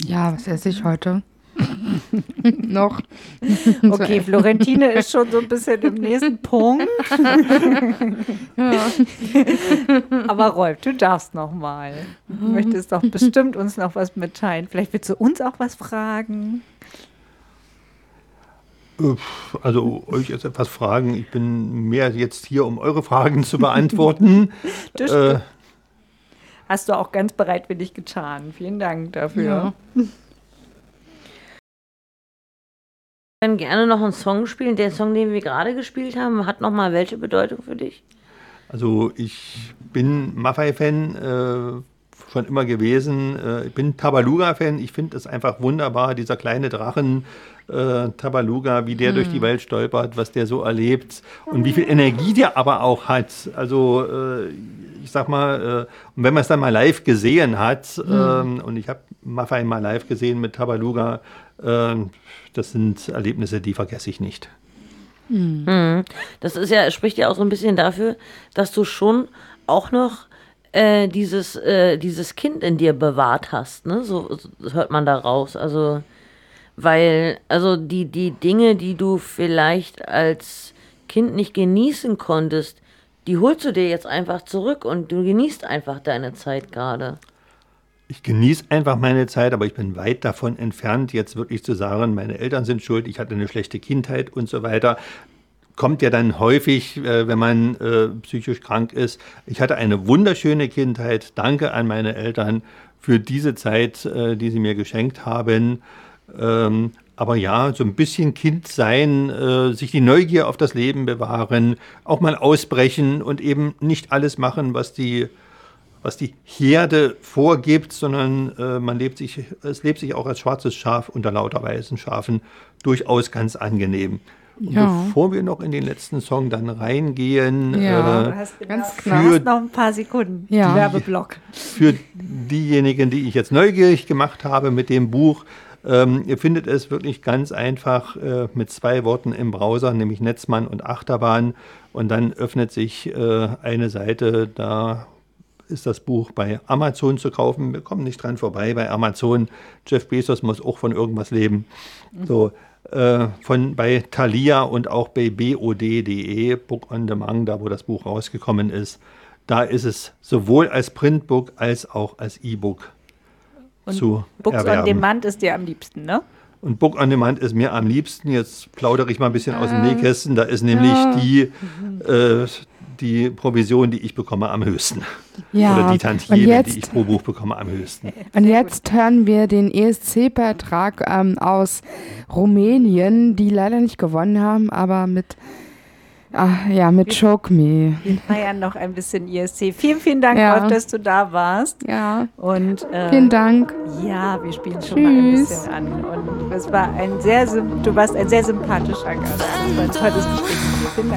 Ja, was esse ich heute? Noch. Okay, Florentine ist schon so ein bisschen im nächsten Punkt. Ja. Aber Rolf, du darfst noch mal. Du möchtest doch bestimmt uns noch was mitteilen. Vielleicht willst du uns auch was fragen. Also euch jetzt etwas fragen. Ich bin mehr jetzt hier, um eure Fragen zu beantworten. Das stimmt. Hast du auch ganz bereitwillig getan. Vielen Dank dafür. Ja. Wir können gerne noch einen Song spielen. Der Song, den wir gerade gespielt haben, hat nochmal welche Bedeutung für dich? Also ich bin Maffay-Fan schon immer gewesen. Ich bin Tabaluga-Fan. Ich finde es einfach wunderbar, dieser kleine Drachen Tabaluga, wie der durch die Welt stolpert, was der so erlebt und wie viel Energie der aber auch hat. Also ich sag mal, und wenn man es dann mal live gesehen hat, und ich habe Maffay mal live gesehen mit Tabaluga, das sind Erlebnisse, die vergesse ich nicht. Das ist ja, spricht ja auch so ein bisschen dafür, dass du schon auch noch dieses Kind in dir bewahrt hast, ne? So hört man da raus. Also, weil, also die Dinge, die du vielleicht als Kind nicht genießen konntest, die holst du dir jetzt einfach zurück und du genießt einfach deine Zeit gerade. Ich genieße einfach meine Zeit, aber ich bin weit davon entfernt, jetzt wirklich zu sagen, meine Eltern sind schuld, ich hatte eine schlechte Kindheit und so weiter. Kommt ja dann häufig, wenn man psychisch krank ist. Ich hatte eine wunderschöne Kindheit. Danke an meine Eltern für diese Zeit, die sie mir geschenkt haben. Aber ja, so ein bisschen Kind sein, sich die Neugier auf das Leben bewahren, auch mal ausbrechen und eben nicht alles machen, was die Herde vorgibt, sondern es lebt sich auch als schwarzes Schaf unter lauter weißen Schafen durchaus ganz angenehm. Und bevor wir noch in den letzten Song dann reingehen, Du hast noch ein paar Sekunden. Werbeblock. Für diejenigen, die ich jetzt neugierig gemacht habe mit dem Buch, ihr findet es wirklich ganz einfach mit 2 Worten im Browser, nämlich Netzmann und Achterbahn. Und dann öffnet sich eine Seite, da ist das Buch bei Amazon zu kaufen. Wir kommen nicht dran vorbei bei Amazon. Jeff Bezos muss auch von irgendwas leben. So, bei Thalia und auch bei bod.de, Book on Demand, da wo das Buch rausgekommen ist. Da ist es sowohl als Printbook als auch als E-Book zu Books erwerben. on Demand ist dir am liebsten, ne? Und Book on Demand ist mir am liebsten. Jetzt plaudere ich mal ein bisschen aus dem Nähkästchen. Da ist nämlich die Provision, die ich bekomme, am höchsten. Ja. Oder die Tantieme, die ich pro Buch bekomme, am höchsten. Und jetzt hören wir den ESC-Beitrag aus Rumänien, die leider nicht gewonnen haben, aber mit Choke Me. Wir feiern noch ein bisschen ESC. Vielen, vielen Dank, Rolf, dass du da warst. Ja. Und, vielen Dank. Ja, wir spielen schon mal ein bisschen an. Und du warst ein sehr sympathischer Gast. Das war ein tolles Gespräch. Vielen Dank.